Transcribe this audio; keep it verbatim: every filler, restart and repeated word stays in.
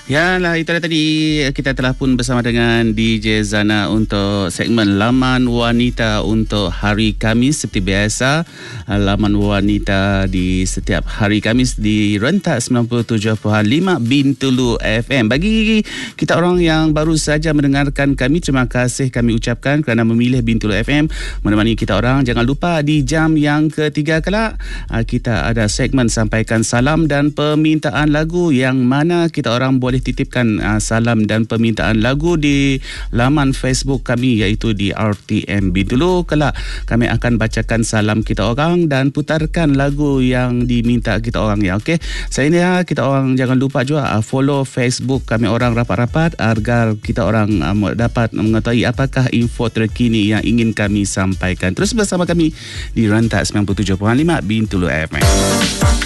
Ya lah, itulah tadi kita telah pun bersama dengan D J Zana untuk segmen Laman Wanita untuk hari Khamis. Seperti biasa, Laman Wanita di setiap hari Khamis di rentak sembilan puluh tujuh perpuluhan lima Bintulu F M. Bagi kita orang yang baru saja mendengarkan kami, terima kasih kami ucapkan kerana memilih Bintulu F M menemani kita orang. Jangan lupa di jam yang ketiga kelak kita ada segmen Sampaikan Salam dan Permintaan Lagu, yang mana kita orang boleh titipkan uh, salam dan permintaan lagu di laman Facebook kami, iaitu di R T M Bintulu. Kelak kami akan bacakan salam kita orang dan putarkan lagu yang diminta kita orang, ya. Okey, saya ini ya, kita orang jangan lupa juga uh, follow Facebook kami orang rapat-rapat agar kita orang uh, dapat mengetahui apakah info terkini yang ingin kami sampaikan. Terus bersama kami di rentak sembilan puluh tujuh perpuluhan lima Bintulu F M.